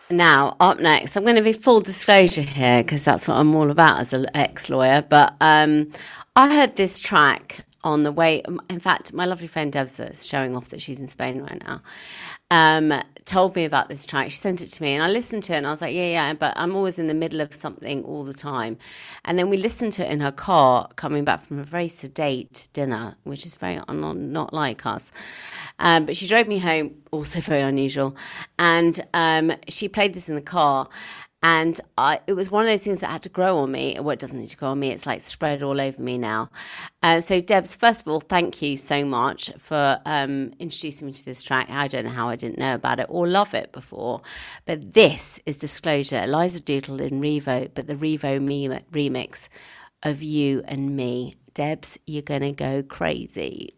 Now, up next, I'm going to be full disclosure here because that's what I'm all about as an ex-lawyer. But I heard this track on the way. In fact, my lovely friend Debs, that's showing off that she's in Spain right now, told me about this track. She sent it to me and I listened to it and I was like, yeah, but I'm always in the middle of something all the time. And then we listened to it in her car coming back from a very sedate dinner, which is very not like us. But she drove me home, also very unusual. And she played this in the car. And it was one of those things that had to grow on me. Well, it doesn't need to grow on me. It's like spread all over me now. So, Debs, first of all, thank you so much for introducing me to this track. I don't know how I didn't know about it or love it before. But this is Disclosure, Eliza Doolittle in Revo, but the Revo remix of You and Me. Debs, you're going to go crazy.